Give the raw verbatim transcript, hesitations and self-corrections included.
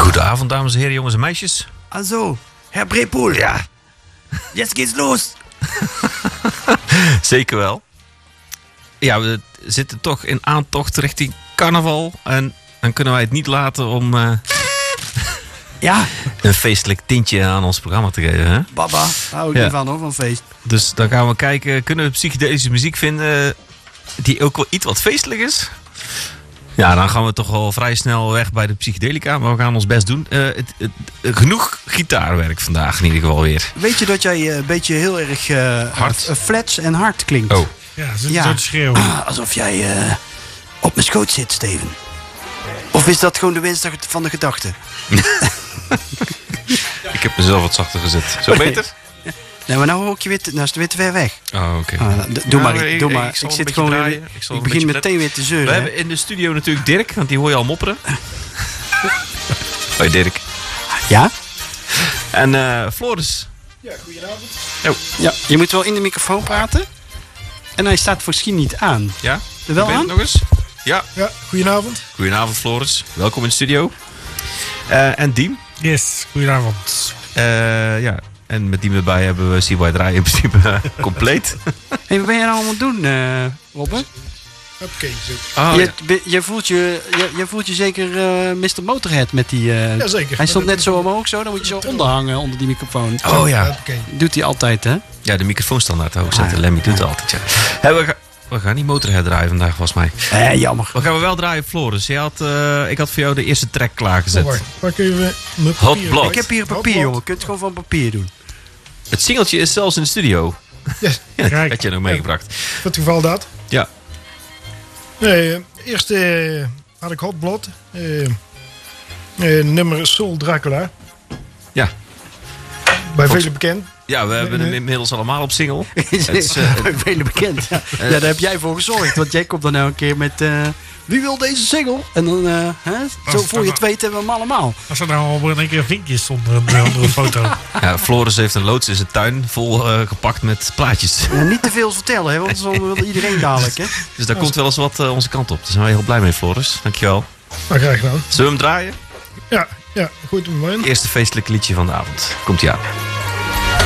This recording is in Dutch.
Goedenavond, dames en heren, jongens en meisjes. Also, Herr Brepoel. Ja. Jetzt geht's los. Zeker wel. Ja, we zitten toch in aantocht richting carnaval. En dan kunnen wij het niet laten om uh, Ja, een feestelijk tintje aan ons programma te geven. Hè? baba. Daar hou ik Ja. niet van hoor, van feest. Dus dan gaan we kijken, kunnen we psychedelische muziek vinden die ook wel iets wat feestelijk is? Ja, dan gaan we toch wel vrij snel weg bij de psychedelica. Maar we gaan ons best doen. Uh, het, het, genoeg gitaarwerk vandaag in ieder geval weer. Weet je dat jij uh, een beetje heel erg uh, Hard. uh, flats en hard klinkt? Oh. Ja, zit Ja. zo te schreeuwen. Ah, alsof jij uh, op mijn schoot zit, Steven. Of is dat gewoon de winst van de gedachte? Ik heb mezelf wat zachter gezet. Zo beter? Nee, maar nou ook je weer te, nou is het weer te ver weg. Oh, oké. Ah, d- doe Ja, maar, ik- ik, doe ik- maar. ik zal Ik, een zit beetje gewoon weer- draaien. Ik zal ik een begin beetje meteen weer te We zeuren. hè? hebben in de studio natuurlijk Dirk, want die hoor je al mopperen. Hoi Dirk. Ja? En uh, Floris. Ja, goedenavond. Oh, Ja, je moet wel in de microfoon praten. En hij staat misschien niet aan. ja? Er wel Ben je aan? het nog eens? Ja. Ja, goedenavond. Goedenavond Floris. Welkom in de studio. Uh, en Diem. Yes, goedenavond. Uh, ja. En met Diem erbij hebben we C Y Draaien in principe uh, compleet. Hey, wat ben je nou allemaal aan het doen, uh, Robben? Oké, zo. Oh, je, ja. be- je, voelt je, je, je voelt je zeker uh, mister Motorhead met die... Uh, Jazeker. hij stond net zo omhoog, zo. Dan moet je zo onderhangen onder die microfoon. Oh ja. Oké. Doet hij altijd, hè? Ja, de microfoonstandaard hoog zetten. Ah. Lemmy doet het altijd. Ja. Hey, we, ga, we gaan niet Motorhead draaien vandaag, volgens mij. Eh, jammer. Wat gaan we wel draaien, Floris? Je had, uh, ik had voor jou de eerste track klaargezet. Oh, wacht. Pak even mijn Hot papier. Blood. Ik heb hier papier, jongen. Je kunt het gewoon van papier doen. Het singeltje is zelfs in de studio. Yes, Ja, Kijk. had je nog meegebracht. voor het geval dat. Ja. Nee, eh, eerst eh, had ik Hot Blood. Eh, eh, nummer Soul Dracula. Ja. Bij Volks- velen bekend. Ja, we hebben hem nee. inmiddels allemaal op single. Het is, uh, Velen bekend. Ja. ja, daar heb jij voor gezorgd. Want jij komt dan nou een keer met... Uh, wie wil deze single? En dan, uh, hè, zo voor je het weet hebben we hem allemaal. Als er nou al in één keer vinkjes onder een andere foto. ja, Floris heeft een loods in zijn tuin vol uh, gepakt met plaatjes. Ja, niet te veel vertellen, hè, want dan wil iedereen dadelijk. Hè? Dus daar komt wel eens wat uh, onze kant op. Daar zijn wij heel blij mee, Floris. Dankjewel. Maar graag gedaan. Zullen we hem draaien? Ja, ja, goed om in. Eerste feestelijke liedje van de avond. Komt ie aan.